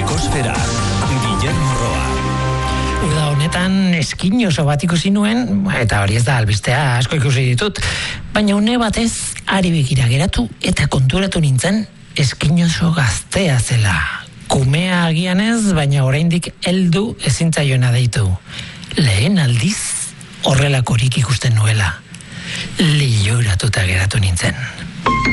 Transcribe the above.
Ekosfera, Guillermo Roa. Uda honetan eskin oso bat ikusi nuen, eta hori ez da albistea, asko ikusi ditut, baina une batez ari begira geratu eta konturatu nintzen eskin oso gaztea zela. Kumea agian ez, baina oraindik heldu ezintzaiona deitu. Lehen aldiz horrelakorik ikusten nuela. Liluratuta geratu nintzen.